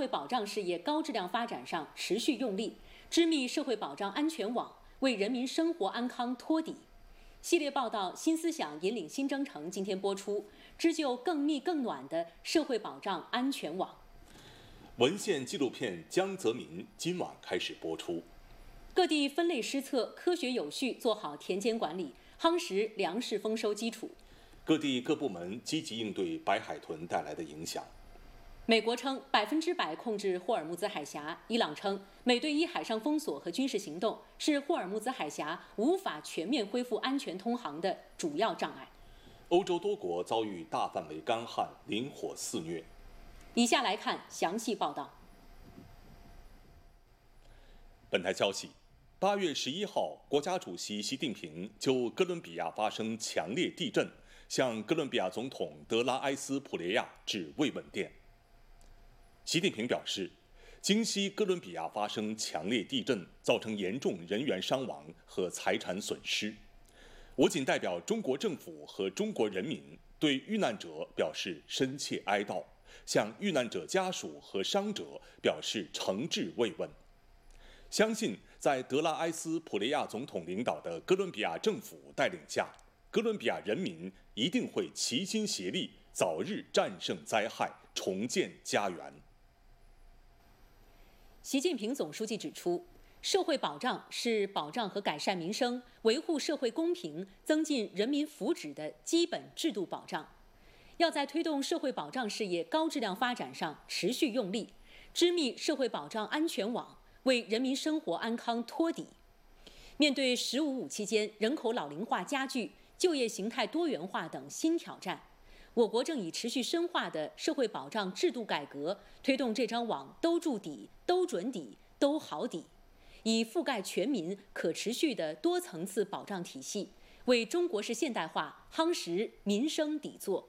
会保障事业高质量发展上持续用力，织密社会保障安全网，为人民生活安康托底。系列报道《新思想引领新征程》今天播出，织就更密更暖的社会保障安全网。 文献纪录片《江泽民》今晚开始播出。 各地分类施策，科学有序做好田间管理，夯实粮食丰收基础。 各地各部门积极应对白海豚带来的影响。 美国称100%控制霍尔木兹海峡，伊朗称美对伊海上封锁和军事行动是霍尔木兹海峡无法全面恢复安全通航的主要障碍。 欧洲多国遭遇大范围干旱，林火肆虐。 以下来看详细报道。 本台消息，8月11号，国家主席习近平就哥伦比亚发生强烈地震，向哥伦比亚总统德拉埃斯普雷亚致慰问电。习近平表示，今夕哥伦比亚发生强烈地震，造成严重人员伤亡和财产损失。我谨代表中国政府和中国人民对遇难者表示深切哀悼，向遇难者家属和伤者表示诚挚慰问。相信在德拉埃斯普雷亚总统领导的哥伦比亚政府带领下，哥伦比亚人民一定会齐心协力，早日战胜灾害，重建家园。 习近平总书记指出，社会保障是保障和改善民生、维护社会公平、增进人民福祉的基本制度保障。要在推动社会保障事业高质量发展上持续用力，织密社会保障安全网，为人民生活安康托底。面对“15+5”期间人口老龄化加剧、就业形态多元化等新挑战，我国正以持续深化的社会保障制度改革，推动这张网都筑底、都准底、都好底，以覆盖全民、可持续的多层次保障体系，为中国式现代化夯实民生底座。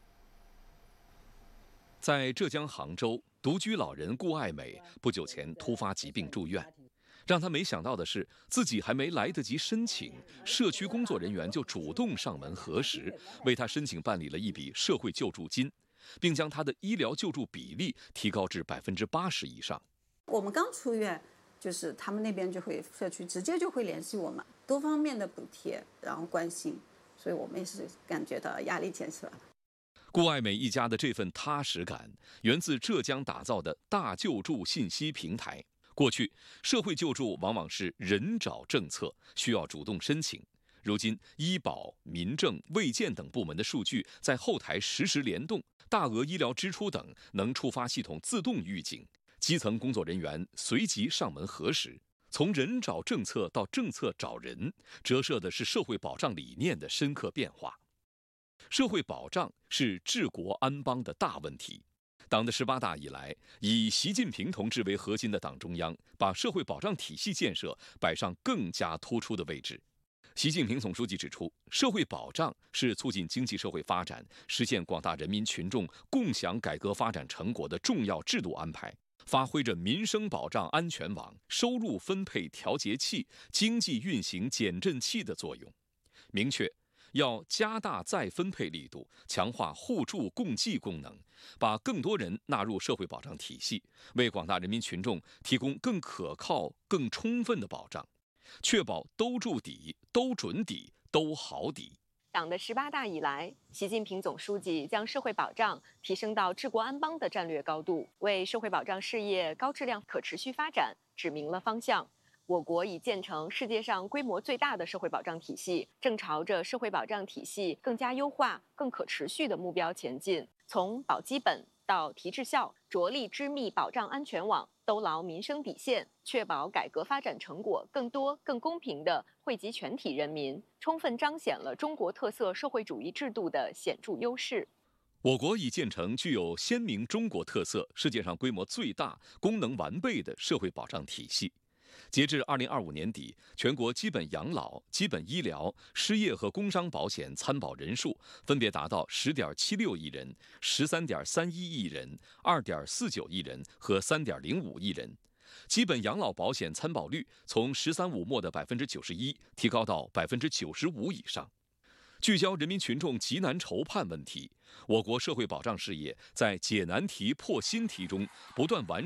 在浙江杭州，独居老人顾爱美不久前突发疾病住院。让他没想到的是，自己还没来得及申请，社区工作人员就主动上门核实，为他申请办理了一笔社会救助金，并将他的医疗救助比例提高至80%以上。 我们刚出院，就是他们那边就会社区直接就会联系我们，多方面的补贴，然后关心，所以我们也是感觉到压力减少了。 顾爱美一家的这份踏实感，源自浙江打造的大救助信息平台。过去，社会救助往往是人找政策，需要主动申请。如今，医保、民政、卫健等部门的数据在后台实时联动，大额医疗支出等能触发系统自动预警，基层工作人员随即上门核实。从人找政策到政策找人，折射的是社会保障理念的深刻变化。社会保障是治国安邦的大问题。党的18大以来，以习近平同志为核心的党中央把社会保障体系建设摆上更加突出的位置。习近平总书记指出，社会保障是促进经济社会发展、实现广大人民群众共享改革发展成果的重要制度安排，发挥着民生保障安全网、收入分配调节器、经济运行减震器的作用。明确要加大再分配力度，强化互助共济功能，把更多人纳入社会保障体系，为广大人民群众提供更可靠、更充分的保障，确保都筑底、都准底、都好底。 党的18大以来，习近平总书记将社会保障提升到治国安邦的战略高度，为社会保障事业高质量可持续发展指明了方向。我国已建成世界上规模最大的社会保障体系，正朝着社会保障体系更加优化、更可持续的目标前进。从保基本到提质效，着力织密保障安全网，兜牢民生底线，确保改革发展成果更多、更公平地惠及全体人民，充分彰显了中国特色社会主义制度的显著优势。 我国已建成具有鲜明中国特色、世界上规模最大、功能完备的社会保障体系。截至2025年底，全国基本养老、基本医疗、失业和工伤保险参保人数分别达到10.76亿人、13.31亿人、2.49亿人和3.05亿人。基本养老保险参保率从“13+5”末的91%提高到95%以上。聚焦人民群众急难愁盼问题，我国社会保障事业在解难题、破新题中不断完